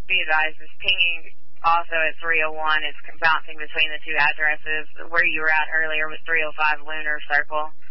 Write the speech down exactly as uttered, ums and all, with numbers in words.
be advised, is pinging also at three oh one. It's bouncing between the two addresses. Where you were at earlier was three oh five Lunar Circle.